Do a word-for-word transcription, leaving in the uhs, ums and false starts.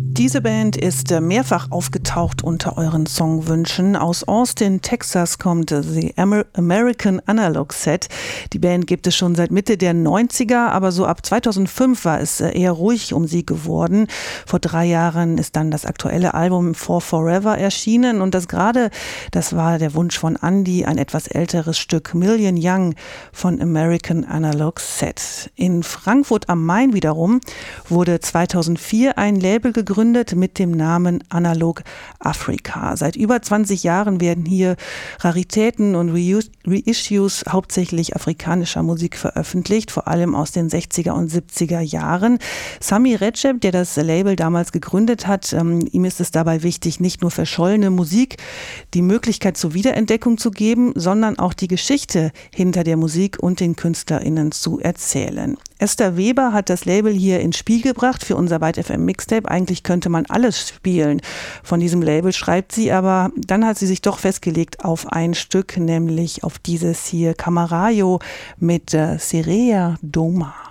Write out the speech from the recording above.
Diese Band ist mehrfach aufgetaucht unter euren Songwünschen. Aus Austin, Texas kommt The American Analog Set. Die Band gibt es schon seit Mitte der neunziger, aber so ab zweitausendfünf war es eher ruhig um sie geworden. Vor drei Jahren ist dann das aktuelle Album For Forever erschienen und das gerade, das war der Wunsch von Andy, ein etwas älteres Stück Million Young von American Analog Set. In Frankfurt am Main wiederum wurde zweitausendvier ein Label gegründet mit dem Namen Analog Africa. Seit über zwanzig Jahren werden hier Raritäten und Reissues hauptsächlich afrikanischer Musik veröffentlicht, vor allem aus den sechziger und siebziger Jahren. Sami Recep, der das Label damals gegründet hat, ähm, ihm ist es dabei wichtig, nicht nur verschollene Musik die Möglichkeit zur Wiederentdeckung zu geben, sondern auch die Geschichte hinter der Musik und den KünstlerInnen zu erzählen. Esther Weber hat das Label hier ins Spiel gebracht für unser Byte F M Mixtape. Eigentlich könnte man alles spielen von diesem Label, schreibt sie, aber dann hat sie sich doch festgelegt auf ein Stück, nämlich auf dieses hier Camarayo mit äh, Serea Doma.